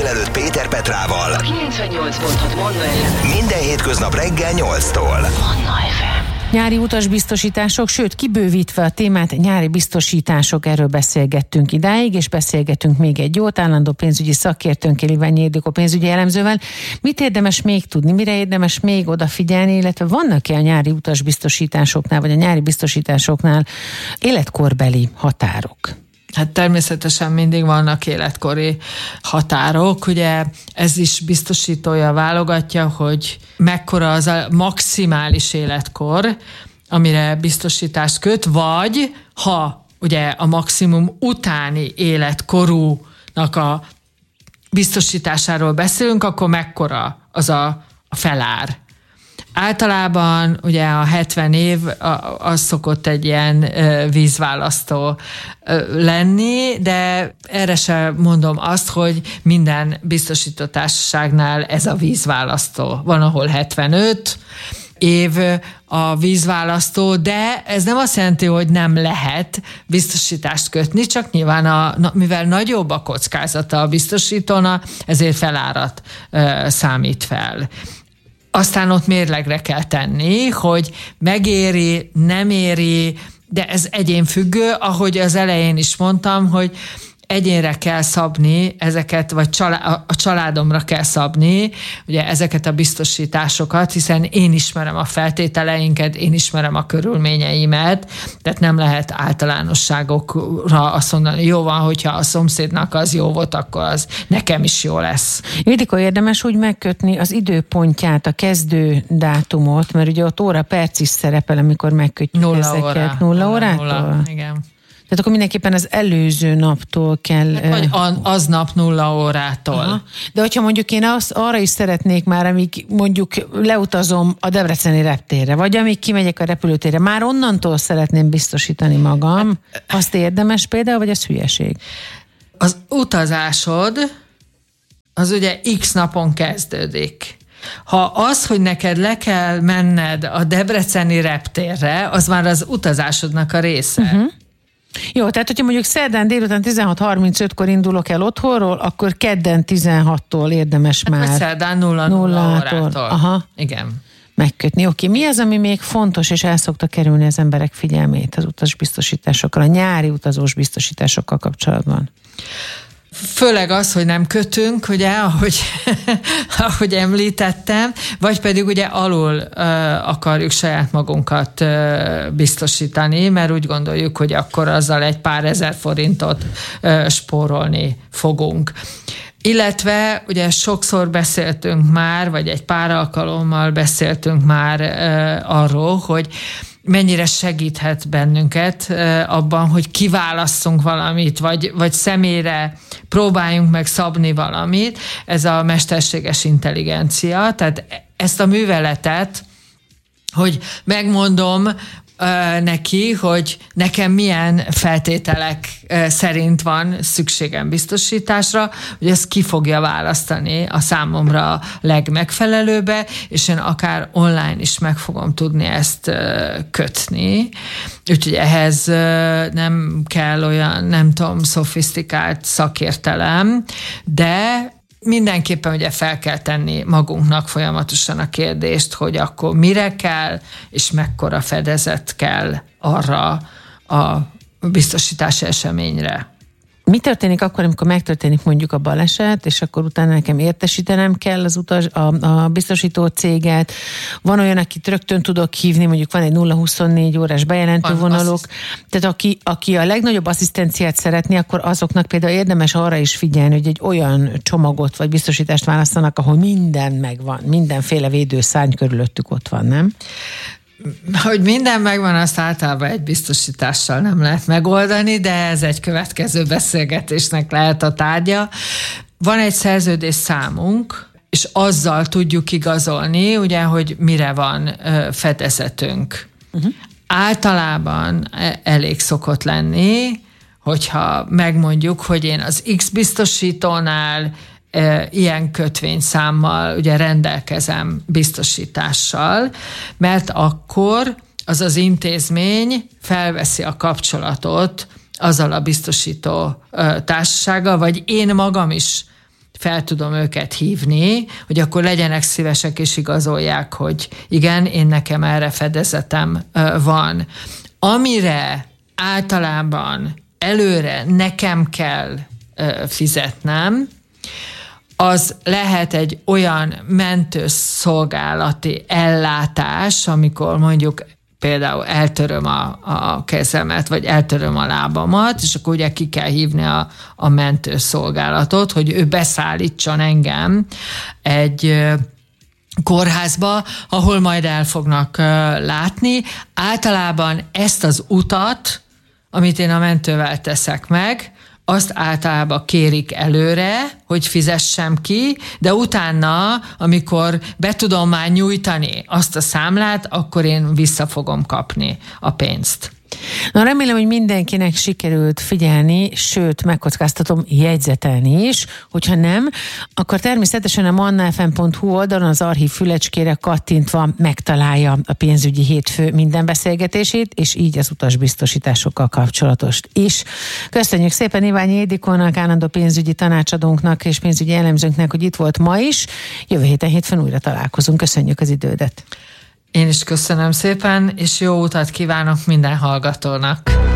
délelőtt Péter Petrával. A 98.6 Manna FM. Minden hétköznap reggel 8-tól. Manna FM. Nyári utasbiztosítások, sőt kibővítve a témát, nyári biztosítások, erről beszélgettünk idáig, és beszélgetünk még egy jót, állandó pénzügyi szakértőnkkel, Iványi Ildikó pénzügyi elemzővel. Mit érdemes még tudni, mire érdemes még odafigyelni, illetve vannak-e a nyári utasbiztosításoknál, vagy a nyári biztosításoknál életkorbeli határok? Hát természetesen mindig vannak életkori határok, ugye ez is biztosítója válogatja, hogy mekkora az a maximális életkor, amire biztosítást köt, vagy ha ugye a maximum utáni életkorúnak a biztosításáról beszélünk, akkor mekkora az a felár. Általában ugye a 70 év az szokott egy ilyen vízválasztó lenni, de erre sem mondom azt, hogy minden biztosító társaságnál ez a vízválasztó. Van, ahol 75 év a vízválasztó, de ez nem azt jelenti, hogy nem lehet biztosítást kötni, csak nyilván mivel nagyobb a kockázata a biztosítóna, ezért felárat számít fel. Aztán ott mérlegre kell tenni, hogy megéri, nem éri, de ez egyénfüggő, ahogy az elején is mondtam, hogy egyénre kell szabni ezeket, vagy a családomra kell szabni, ugye ezeket a biztosításokat, hiszen én ismerem a feltételeinket, én ismerem a körülményeimet, tehát nem lehet általánosságokra azt mondani, jó van, hogyha a szomszédnak az jó volt, akkor az nekem is jó lesz. Ildikó, érdemes úgy megkötni az időpontját, a kezdő dátumot, mert ugye ott óra, perc is szerepel, amikor megkötjük 0 ezeket. 0 órától? Igen. Tehát akkor mindenképpen az előző naptól kell... Vagy aznap 0 órától. Aha. De hogyha mondjuk én arra is szeretnék már, amíg mondjuk leutazom a debreceni reptérre, vagy amíg kimegyek a repülőtérre, már onnantól szeretném biztosítani magam, azt érdemes például, vagy az hülyeség? Az utazásod az ugye X napon kezdődik. Ha az, hogy neked le kell menned a debreceni reptérre, az már az utazásodnak a része. Uh-huh. Jó, tehát hogyha mondjuk szerdán délután 16:35-kor indulok el otthonról, akkor kedden 16-tól érdemes hát már. Vagy szerdán 0 órától. Aha. Igen. Megkötni. Oké, mi az, ami még fontos, és el szokta kerülni az emberek figyelmét az utasbiztosításokkal, a nyári utazós biztosításokkal kapcsolatban? Főleg az, hogy nem kötünk, ugye, ahogy említettem, vagy pedig ugye alul akarjuk saját magunkat biztosítani, mert úgy gondoljuk, hogy akkor azzal egy pár ezer forintot spórolni fogunk. Illetve ugye sokszor beszéltünk már, vagy egy pár alkalommal beszéltünk már arról, hogy mennyire segíthet bennünket abban, hogy kiválasszunk valamit, vagy személyre próbáljunk meg szabni valamit. Ez a mesterséges intelligencia. Tehát ezt a műveletet, hogy megmondom neki, hogy nekem milyen feltételek szerint van szükségem biztosításra, hogy ezt ki fogja választani a számomra legmegfelelőbbe, és én akár online is meg fogom tudni ezt kötni. Úgyhogy ehhez nem kell olyan, nem tudom, szofisztikált szakértelem, de mindenképpen ugye fel kell tenni magunknak folyamatosan a kérdést, hogy akkor mire kell, és mekkora fedezet kell arra a biztosítási eseményre. Mi történik akkor, amikor megtörténik mondjuk a baleset, és akkor utána nekem értesítenem kell a biztosító céget? Van olyan, akit rögtön tudok hívni, mondjuk van egy 0-24 órás bejelentő vonalok. Tehát aki a legnagyobb asszisztenciát szeretné, akkor azoknak például érdemes arra is figyelni, hogy egy olyan csomagot vagy biztosítást választanak, ahol minden megvan, mindenféle védőszárny körülöttük ott van, nem? Hogy minden megvan, azt általában egy biztosítással nem lehet megoldani, de ez egy következő beszélgetésnek lehet a tárgya. Van egy szerződés számunk, és azzal tudjuk igazolni, ugye, hogy mire van fedezetünk. Uh-huh. Általában elég szokott lenni, hogyha megmondjuk, hogy én az X biztosítónál ilyen kötvényszámmal ugye rendelkezem biztosítással, mert akkor az intézmény felveszi a kapcsolatot azzal a biztosító társasággal, vagy én magam is fel tudom őket hívni, hogy akkor legyenek szívesek és igazolják, hogy igen, én nekem erre fedezetem van. Amire általában előre nekem kell fizetnem, az lehet egy olyan mentőszolgálati ellátás, amikor mondjuk például eltöröm a kezemet, vagy eltöröm a lábamat, és akkor ugye ki kell hívni a mentőszolgálatot, hogy ő beszállítson engem egy kórházba, ahol majd el fognak látni. Általában ezt az utat, amit én a mentővel teszek meg, azt általában kérik előre, hogy fizessem ki, de utána, amikor be tudom már nyújtani azt a számlát, akkor én vissza fogom kapni a pénzt. Na, remélem, hogy mindenkinek sikerült figyelni, sőt, megkockáztatom, jegyzetelni is. Hogyha nem, akkor természetesen a mannafm.hu oldalon az archív fülecskére kattintva megtalálja a pénzügyi hétfő minden beszélgetését, és így az utasbiztosításokkal kapcsolatost is. Köszönjük szépen Iványi Ildikónak, állandó pénzügyi tanácsadónknak és pénzügyi elemzőnknek, hogy itt volt ma is. Jövő héten újra találkozunk. Köszönjük az idődet. Én is köszönöm szépen, és jó utat kívánok minden hallgatónak!